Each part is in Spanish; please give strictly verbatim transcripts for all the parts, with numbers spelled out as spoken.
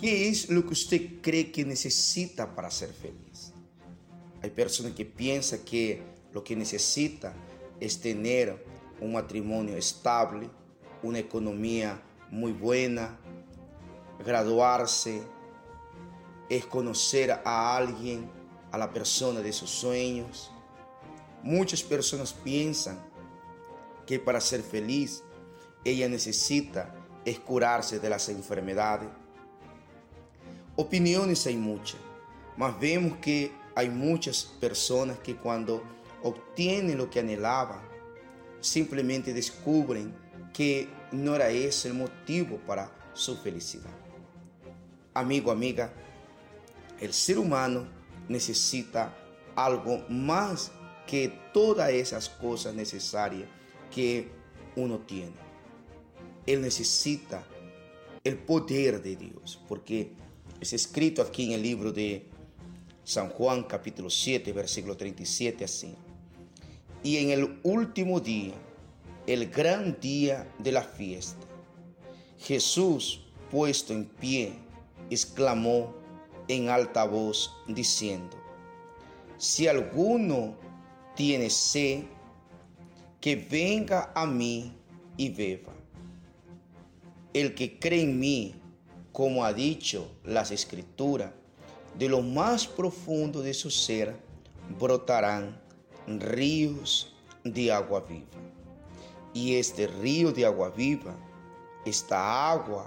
¿Qué es lo que usted cree que necesita para ser feliz? Hay personas que piensan que lo que necesita es tener un matrimonio estable, una economía muy buena, graduarse, es conocer a alguien, a la persona de sus sueños. Muchas personas piensan que para ser feliz, ella necesita es curarse de las enfermedades. Opiniones hay muchas, mas vemos que hay muchas personas que cuando obtienen lo que anhelaban, simplemente descubren que no era ese el motivo para su felicidad. Amigo, amiga, el ser humano necesita algo más que todas esas cosas necesarias que uno tiene. Él necesita el poder de Dios, porque es escrito aquí en el libro de San Juan capítulo siete, versículo treinta y siete así. Y en el último día, el gran día de la fiesta, Jesús, puesto en pie, exclamó en alta voz diciendo: si alguno tiene sed, que venga a mí y beba. El que cree en mí, como ha dicho las Escrituras, de lo más profundo de su ser brotarán ríos de agua viva. Y este río de agua viva, esta agua,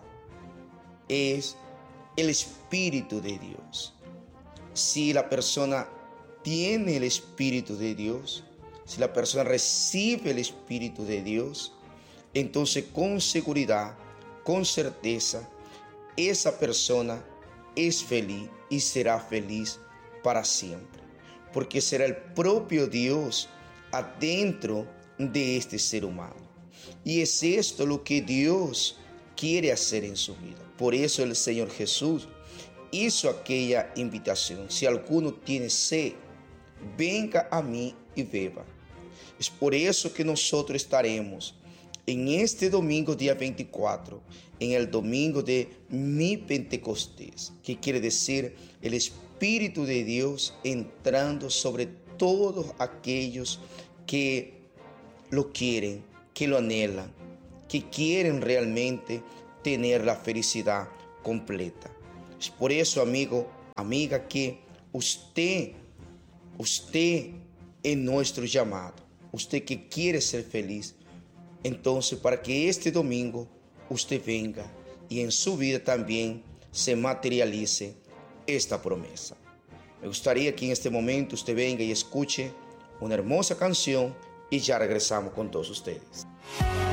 es el Espíritu de Dios. Si la persona tiene el Espíritu de Dios, si la persona recibe el Espíritu de Dios, entonces con seguridad, con certeza, esa persona es feliz y será feliz para siempre, porque será el propio Dios adentro de este ser humano. Y es esto lo que Dios quiere hacer en su vida. Por eso el Señor Jesús hizo aquella invitación: si alguno tiene sed, venga a mí y beba. Es por eso que nosotros estaremos en este domingo día veinticuatro, en el domingo de mi Pentecostés, que quiere decir el Espíritu de Dios entrando sobre todos aquellos que lo quieren, que lo anhelan, que quieren realmente tener la felicidad completa. Es por eso, amigo, amiga, que usted, usted es nuestro llamado, usted que quiere ser feliz. Entonces, para que este domingo usted venga y en su vida también se materialice esta promesa. Me gustaría que en este momento usted venga y escuche una hermosa canción y ya regresamos con todos ustedes.